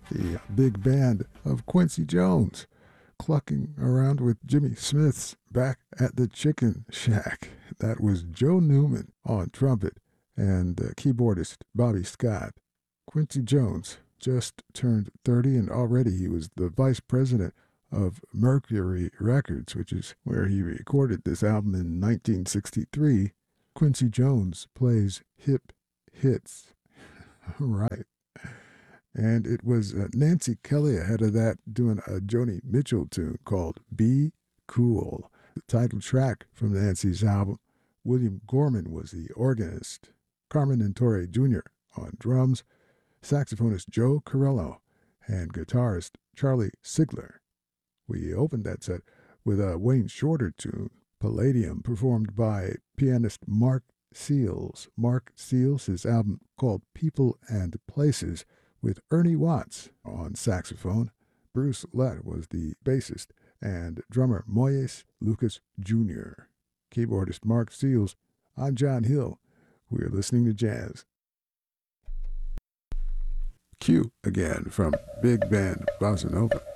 the big band of Quincy Jones, clucking around with Jimmy Smith's Back at the Chicken Shack. That was Joe Newman on trumpet and keyboardist Bobby Scott. Quincy Jones just turned 30, and already he was the vice president of Mercury Records, which is where he recorded this album in 1963. Quincy Jones plays hip hits. Right. And it was Nancy Kelly ahead of that doing a Joni Mitchell tune called Be Cool, the title track from Nancy's album. William Gorman was the organist, Carmen and Torre Jr. on drums, saxophonist Joe Corello, and guitarist Charlie Sigler. We opened that set with a Wayne Shorter tune, Palladium, performed by pianist Mark Seals. Mark Seals, his album called People and Places, with Ernie Watts on saxophone. Bruce Lett was the bassist, and drummer Moyes Lucas Jr. Keyboardist Mark Seals. I'm John Hill. We're listening to jazz. Cue again from Big Band Bossa Nova.